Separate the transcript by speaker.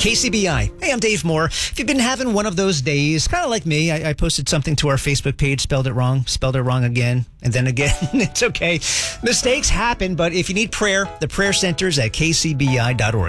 Speaker 1: KCBI. Hey, I'm Dave Moore. If you've been having one of those days, kind of like me, I posted something to our Facebook page, spelled it wrong again, and then again. It's okay. Mistakes happen, but if you need prayer, the prayer center's at kcbi.org.